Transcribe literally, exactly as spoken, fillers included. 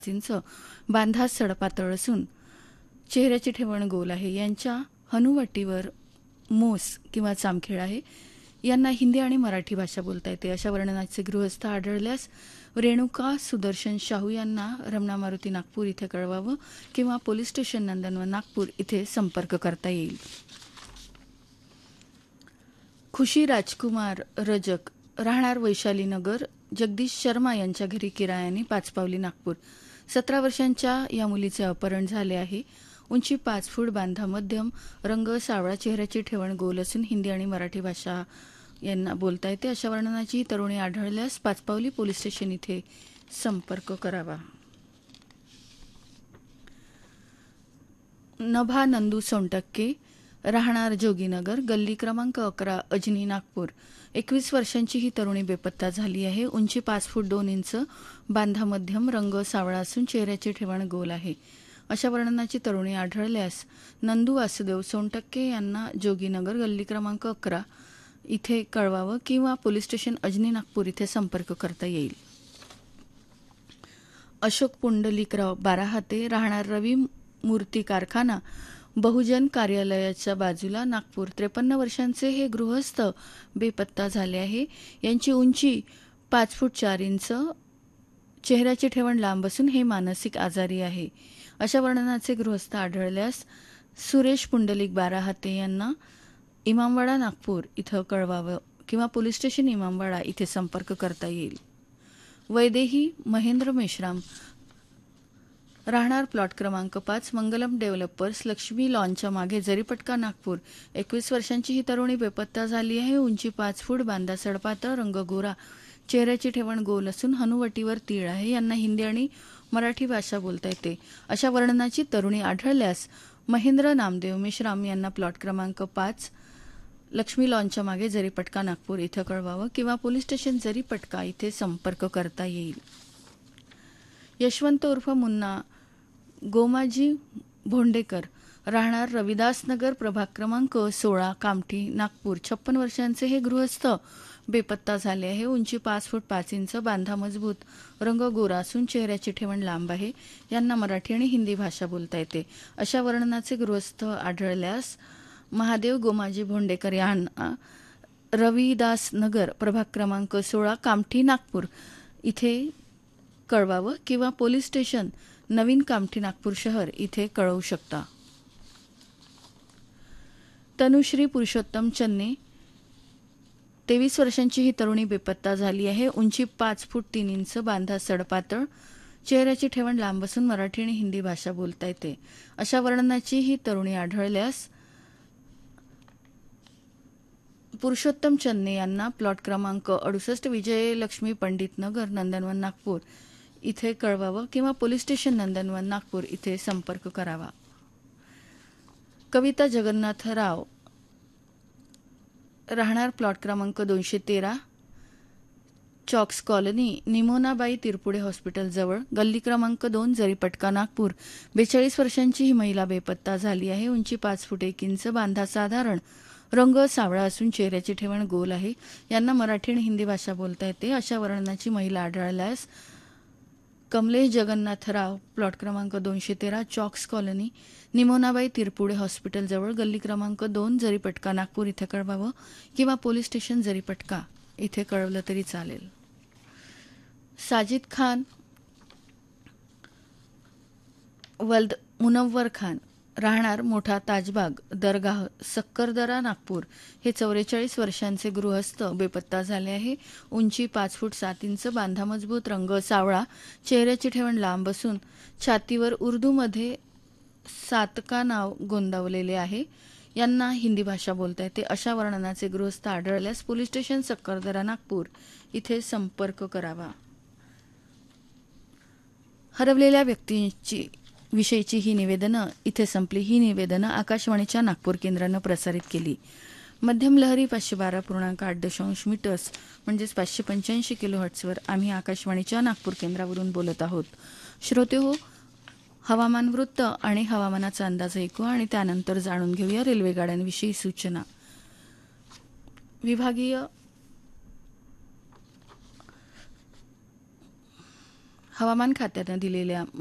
Inch बांधा सडपातळ असून चेहऱ्याची ठेवण गोल आहे. यांच्या हनुवटीवर मोस किंवा चामखेड आहे. यांना हिंदी आणि मराठी भाषा बोलता येते. अशा वर्णनाचे गृहस्थ आढळल्यास रेणुका सुदर्शन शाहू यांना रमणा मारुती नागपूर इथे कळवावं किंवा पोलीस स्टेशन नंदनवन नागपूर इथे संपर्क करता येईल. खुशी राजकुमार रजक राहणार वैशालीनगर जगदीश शर्मा यांच्या घरी किरायाने पाचपावली नागपूर. सतरा वर्षांच्या या मुलीचे अपहरण झाले आहे. उंची पाच फूट, बांधा मध्यम, रंग सावळा, चेहऱ्याची ठेवण गोल असून हिंदी आणि मराठी भाषा यांना बोलता येते. अशा वर्णनाची ही तरुणी आढळल्यास पाचपावली पोलीस स्टेशन इथे संपर्क करावा. नभा नंदू सोनटक्के राहणार जोगीनगर गल्ली क्रमांक अकरा अजनी नागपूर. एकवीस वर्षांची ही तरुणी बेपत्ता झाली आहे. उंची पाच फूट दोन इंच, बांधा मध्यम, रंग सावळा असून चेहऱ्याची ठेवण गोल आहे. अशा वर्णनाची तरुणी आढळल्यास नंदू वासुदेव सोनटक्के यांना जोगीनगर गल्ली क्रमांक अकरा इथे कळवावं किंवा पोलीस स्टेशन अजनी नागपूर इथे संपर्क करता येईल. अशोक पुंडलिकराव बाराहाते राहणार रवी मूर्ती कारखाना बहुजन कार्यालयाच्या बाजूला नागपूर. त्रेपन्न वर्षांचे हे गृहस्थ बेपत्ता झाले आहे. यांची उंची पाच फूट चार इंच, चेहऱ्याची ठेवण लांब असून हे मानसिक आजारी आहे. अशा वर्णनाचे गृहस्थ आढळल्यास सुरेश पुंडलिक बाराहाते यांना इमामवाडा नागपूर इथं कळवावं किंवा पोलीस स्टेशन इमामवाडा इथे संपर्क करता येईल. वैदेही महेंद्र मेश्राम राहणार प्लॉट क्रमांक पाच मंगलम डेव्हलपर्स लक्ष्मी लॉनच्या मागे जरीपटका नागपूर. एकवीस वर्षांची ही तरुणी बेपत्ता झाली आहे. उंची पाच फूट, बांधा सडपातळ, रंग गोरा, चेहऱ्याची ठेवण गोल असून हनुवटीवर तीळ आहे. यांना हिंदी आणि मराठी भाषा बोलता येते. अशा वर्णनाची तरुणी आढळल्यास महेंद्र नामदेव मेश्राम यांना प्लॉट क्रमांक पाच लक्ष्मी लॉनच्या मागे जरीपटका नागपूर इथं कळवावं किंवा पोलीस स्टेशन जरीपटका इथे संपर्क करता येईल. यशवंत उर्फ मुन्ना गोमाजी भोंडेकर राहणार रविदासनगर प्रभाग क्रमांक सोळा कामठी नागपूर. छप्पन वर्षांचे हे गृहस्थ बेपत्ता झाले आहे. उंची पाच फूट पाच इंच, बांधा मजबूत, रंग गोरा असून चेहऱ्याची ठेवण लांब आहे. यांना मराठी आणि हिंदी भाषा बोलता येते. अशा वर्णनाचे गृहस्थ आढळल्यास महादेव गोमाजी भोंडेकर यांना रविदासनगर प्रभाग क्रमांक सोळा कामठी नागपूर इथे कळवावं किंवा पोलीस स्टेशन नवीन कामठी नागपूर शहर इथे कळवू शकता. तनुश्री पुरुषोत्तम चन्ने तेवीस वर्षांची ही तरुणी बेपत्ता झाली आहे. उंची पाच फूट तीन इंच, बांधा सडपातळ, चेहऱ्याची ठेवण लांब असून मराठी आणि हिंदी भाषा बोलता येते. अशा वर्णनाची ही तरुणी आढळल्यास पुरुषोत्तम चन्ने यांना प्लॉट क्रमांक अडुसष्ट विजयलक्ष्मी पंडित नगर नंदनवन नागपूर इथे कळवावं किंवा पोलीस स्टेशन नंदनवन नागपूर इथे संपर्क करावा. कविता जगन्नाथराव राहणार प्लॉट क्रमांक दोनशे तेरा चॉक्स कॉलनी निमोनाबाई तिरपुडे हॉस्पिटल जवळ गल्ली क्रमांक दोन जरीपटका नागपूर. बेचाळीस वर्षांची ही महिला बेपत्ता झाली आहे. उंची पाच फूट एक इंच, बांधा साधारण, रंग सावळा असून चेहऱ्याची ठेवण गोल आहे. यांना मराठी आणि हिंदी भाषा बोलता येते. अशा वर्णनाची महिला आढळल्यास कमलेश जगन्नाथराव प्लॉट क्रमांक दोनशे तेरा चॉक्स कॉलनी निमोनाबाई तिरपुडे हॉस्पिटल जवळ गल्ली क्रमांक दोन जरीपटका नागपूर इथे कळवावं किंवा पोलीस स्टेशन जरीपटका इथे कळवलं तरी चालेल. साजिद खान वल्द मुनव्वर खान राहणार मोठा ताजबाग दरगाह सक्करदरा नागपूर. हे चौवेचाळीस वर्षांचे गृहस्थ बेपत्ता झाले आहे. उंची पाच फूट सात इंच, बांधा मजबूत, रंग सावळा, चेहऱ्याची ठेवण लांब असून छातीवर उर्दूमध्ये सातका नाव गोंदावलेले आहे. यांना हिंदी भाषा बोलता येते. अशा वर्णनाचे गृहस्थ आढळल्यास पोलीस स्टेशन सक्करदरा नागपूर इथे संपर्क करावा. हरवलेल्या व्यक्तींची विषयीची ही निवेदनं इथे संपली. ही निवेदनं आकाशवाणीच्या नागपूर केंद्रानं प्रसारित केली. मध्यम लहरी पाचशे बारा पूर्णांक आठ दशांश मीटर्स म्हणजेच पाचशे पंच्याऐंशी किलो हर्ट्सवर आम्ही आकाशवाणीच्या नागपूर केंद्रावरून बोलत आहोत. श्रोते हो, हवामान वृत्त आणि हवामानाचा अंदाज ऐकू आणि त्यानंतर जाणून घेऊया रेल्वेगाड्यांविषयी सूचना. विभागीय हवामान खात्यानं दिलेल्या